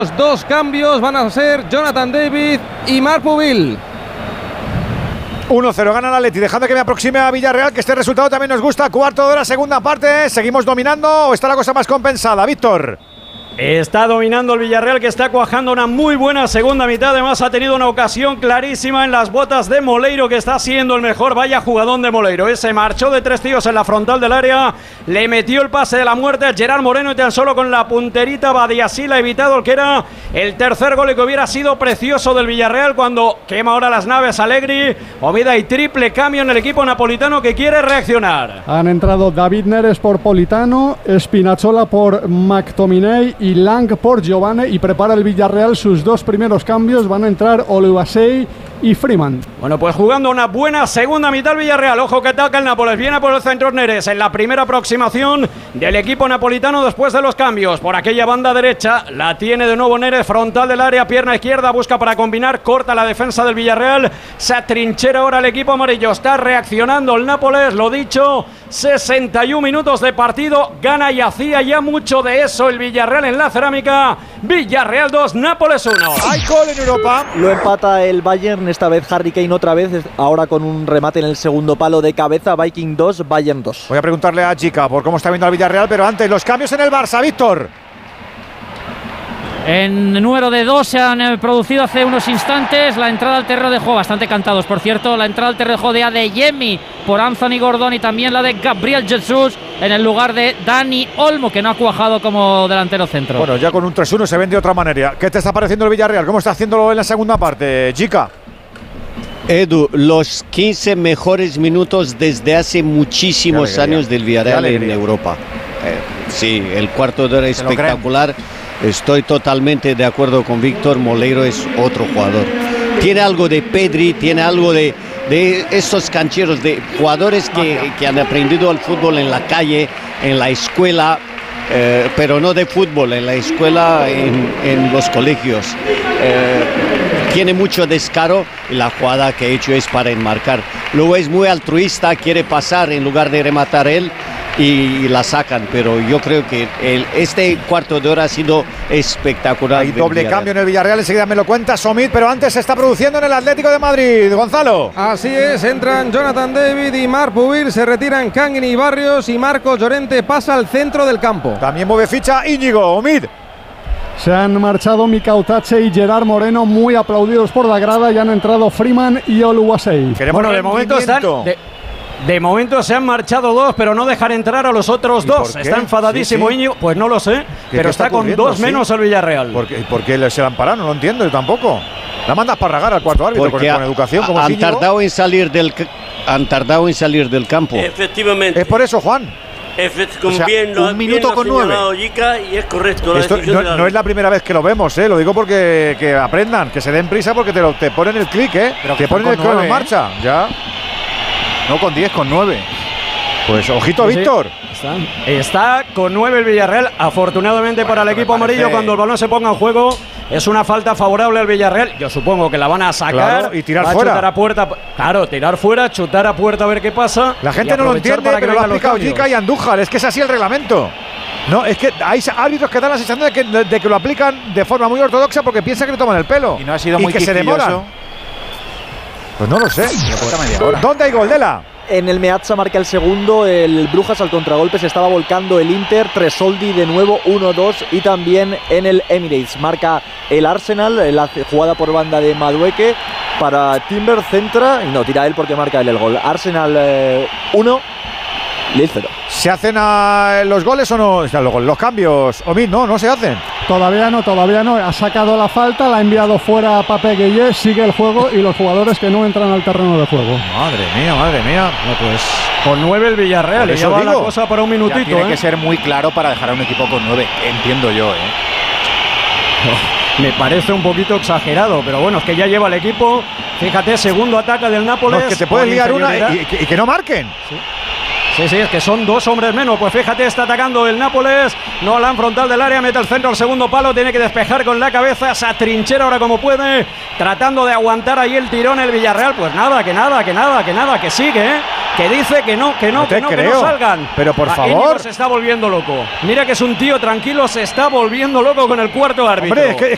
Los dos cambios van a ser Jonathan David y Marc Pubil. 1-0 gana el Atleti, dejando que me aproxime a Villarreal, que este resultado también nos gusta. Cuarto de hora, segunda parte. ¿Seguimos dominando o está la cosa más compensada, Víctor? Está dominando el Villarreal, que está cuajando una muy buena segunda mitad. Además ha tenido una ocasión clarísima en las botas de Moleiro, que está siendo el mejor. Vaya jugadón de Moleiro, se marchó de 3 tiros en la frontal del área, le metió el pase de la muerte a Gerard Moreno y tan solo con la punterita Badiashile ha evitado el que era el tercer gol y que hubiera sido precioso del Villarreal, cuando quema ahora las naves Allegri. Omida y triple cambio en el equipo napolitano, que quiere reaccionar. Han entrado David Neres por Politano, Spinazzola por McTominay y Lang por Giovane, y prepara el Villarreal sus dos primeros cambios. Van a entrar Oluwasei y Freeman. Bueno, pues jugando una buena segunda mitad el Villarreal. Ojo que ataca el Nápoles, viene por el centro Neres en la primera aproximación del equipo napolitano después de los cambios. Por aquella banda derecha la tiene de nuevo Neres, frontal del área, pierna izquierda, busca para combinar, corta la defensa del Villarreal, se atrinchera ahora el equipo amarillo, está reaccionando el Nápoles, lo dicho, 61 minutos de partido, gana y hacía ya mucho de eso el Villarreal en la cerámica. Villarreal 2, Nápoles 1. Hay gol en Europa. Lo empata el Bayern, esta vez Harry Kane otra vez, ahora con un remate en el segundo palo de cabeza. Viking 2, Bayern 2. Voy a preguntarle a Chica por cómo está viendo al Villarreal, pero antes los cambios en el Barça, Víctor. En número de 2 se han producido hace unos instantes. La entrada al terreno de juego, bastante cantados por cierto, la entrada al terreno de juego de Adeyemi por Anthony Gordon y también la de Gabriel Jesus en el lugar de Dani Olmo, que no ha cuajado como delantero centro. Bueno, ya con un 3-1 se ven de otra manera. ¿Qué te está pareciendo el Villarreal? ¿Cómo está haciéndolo en la segunda parte, Chica? Edu, los 15 mejores minutos desde hace muchísimos años del Villarreal en Europa. Sí, el cuarto de hora espectacular. Estoy totalmente de acuerdo con Víctor. Moleiro es otro jugador. Tiene algo de Pedri, tiene algo de estos cancheros, de jugadores que han aprendido el fútbol en la calle, en la escuela, pero no de fútbol, en la escuela, en los colegios. Tiene mucho descaro y la jugada que ha hecho es para enmarcar. Luego es muy altruista, quiere pasar en lugar de rematar él y la sacan, pero yo creo que este cuarto de hora ha sido espectacular. Hay doble cambio en el Villarreal, enseguida me lo cuenta Somit, pero antes se está produciendo en el Atlético de Madrid, Gonzalo. Así es, entran Jonathan David y Marc Pubil, se retiran Kangin y Barrios y Marcos Llorente pasa al centro del campo. También mueve ficha Íñigo, Omid. Se han marchado Mikau Tache y Gerard Moreno, muy aplaudidos por la grada, y han entrado Freeman y Oluwasei. Bueno, de momento están... De momento se han marchado dos, pero no dejan entrar a los otros dos. Está enfadadísimo Íñigo, pues no lo sé, pero está con dos menos el Villarreal. ¿Por qué se la han parado? No lo entiendo, yo tampoco. La mandas para ragar al cuarto árbitro con educación como han tardado en salir del campo. Efectivamente. Es por eso, Juan. Un minuto con 9. Y es correcto. Esto no es la primera vez que lo vemos, lo digo porque que aprendan, que se den prisa porque te ponen el clic, pero te ponen el crono en marcha. Ya. No con 10, con 9. Pues ojito, sí, Víctor. Está con 9 el Villarreal. Afortunadamente para el equipo amarillo, cuando el balón se ponga en juego, es una falta favorable al Villarreal. Yo supongo que la van a sacar, claro, y tirar fuera. Chutar a puerta, claro, tirar fuera, chutar a puerta a ver qué pasa. La gente no lo entiende, pero lo ha explicado Jica y Andújar. Es que es así el reglamento. No, es que hay árbitros que dan la sensación de que lo aplican de forma muy ortodoxa porque piensan que le toman el pelo. Y no ha sido muy que se demoran. Pues no lo sé. ¿Dónde hay gol, Dela? En el Meazza marca el segundo, el Brujas al contragolpe, se estaba volcando el Inter, Tresoldi de nuevo 1-2, y también en el Emirates marca el Arsenal, la jugada por banda de Madueke para Timber, centra y no tira él porque marca él el gol. Arsenal 1, Lille 0. ¿Se hacen los goles o no? Los cambios, Omid, no se hacen. Todavía no. Ha sacado la falta, la ha enviado fuera a Pape Gueye, sigue el juego y los jugadores que no entran al terreno de juego. Madre mía. No, pues con 9 el Villarreal, y ya va la cosa para un minutito. Ya tiene que ser muy claro para dejar a un equipo con 9, entiendo yo. Me parece un poquito exagerado, pero bueno, es que ya lleva el equipo. Fíjate, segundo ataque del Nápoles. No, es que te puedes liar una y que no marquen. Sí, es que son dos hombres menos. Pues fíjate, está atacando el Nápoles. No la frontal del área, mete el centro al segundo palo. Tiene que despejar con la cabeza. Se atrinchera ahora como puede, tratando de aguantar ahí el tirón el Villarreal. Pues nada, que sigue, que dice que no salgan. Pero por favor. Íñigo se está volviendo loco. Mira que es un tío tranquilo, se está volviendo loco con el cuarto árbitro. Hombre, es